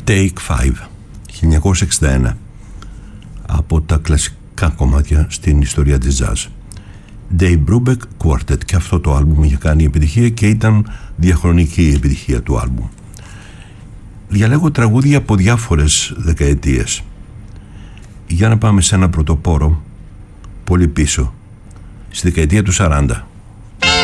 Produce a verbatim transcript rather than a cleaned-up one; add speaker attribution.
Speaker 1: Take Five, χίλια εννιακόσια εξήντα ένα, από τα κλασικά κομμάτια στην ιστορία της jazz. Dave Brubeck Quartet, και αυτό το άλμπουμ είχε κάνει επιτυχία και ήταν διαχρονική η επιτυχία του άλμπουμ. Διαλέγω τραγούδια από διάφορες δεκαετίες. Για να πάμε σε ένα πρωτοπόρο πολύ πίσω, στη δεκαετία του σαράντα.